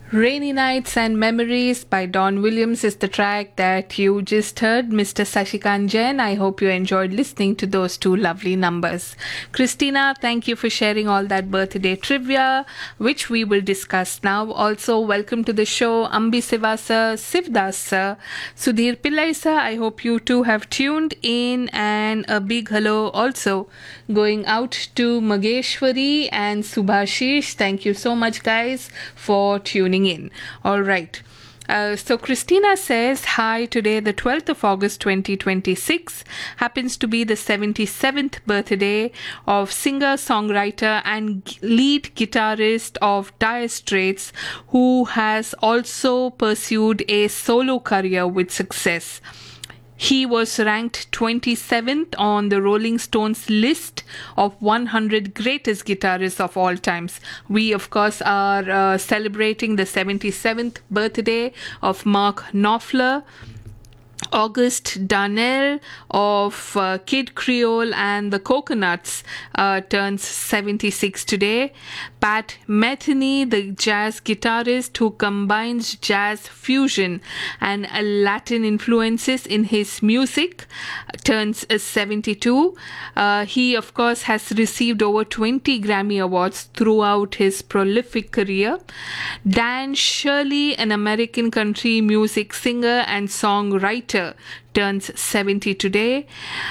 Rainy Nights and Memories by Don Williams is the track that you just heard, Mr. Sashikant Jain. I hope you enjoyed listening to those two lovely numbers. Christina, thank you for sharing all that birthday trivia, which we will discuss now. Also, welcome to the show, Ambi Sivasa, Sivdas sir, Sudhir Pillai sir. I hope you too have tuned in, and a big hello also going out to Mageshwari and Subhashish. Thank you so much, guys, for tuning in. All right. So Christina says, hi, today the 12th of August 2026 happens to be the 77th birthday of singer, songwriter and lead guitarist of Dire Straits, who has also pursued a solo career with success. He was ranked 27th on the Rolling Stones list of 100 greatest guitarists of all times. We, of course, are celebrating the 77th birthday of Mark Knopfler. August Darnell of Kid Creole and the Coconuts turns 76 today. Pat Metheny, the jazz guitarist who combines jazz fusion and Latin influences in his music, turns 72. He, of course, has received over 20 Grammy Awards throughout his prolific career. Dan Shirley, an American country music singer and songwriter, turns 70 today.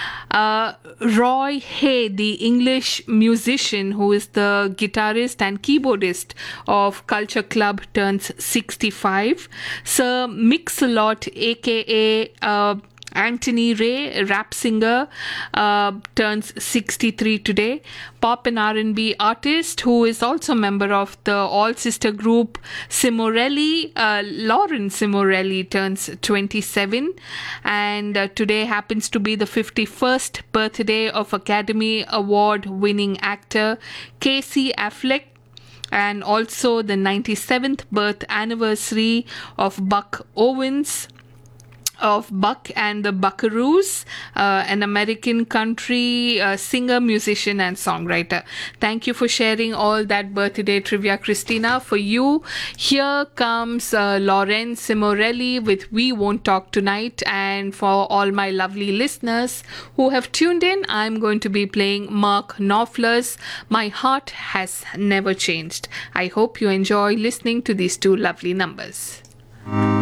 Roy Hay, the English musician who is the guitarist and keyboardist of Culture Club, turns 65. Sir Mix-a-Lot, aka Anthony Ray, rap singer, turns 63 today. Pop and R&B artist who is also a member of the all-sister group Cimorelli, Lauren Cimorelli, turns 27. And today happens to be the 51st birthday of Academy Award-winning actor Casey Affleck, and also the 97th birth anniversary of Buck Owens of Buck and the Buckaroos, an American country singer, musician and songwriter. Thank you for sharing all that birthday trivia, Christina. For you, here comes Lauren Cimorelli with We Won't Talk Tonight, and for all my lovely listeners who have tuned in, I'm going to be playing Mark Knopfler's My Heart Has Never Changed. I hope you enjoy listening to these two lovely numbers.